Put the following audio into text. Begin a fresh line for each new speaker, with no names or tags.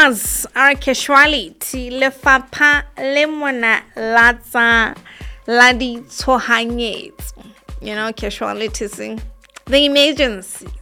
us our casualty lefapha lemona latsa ladi tsohanyetso. Casualties, the emergency.